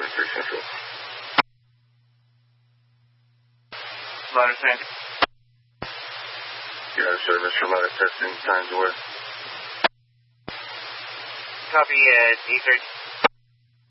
73 Central. Ladder Sandy. You have service for ladder testing, times away. Copy, 8:30.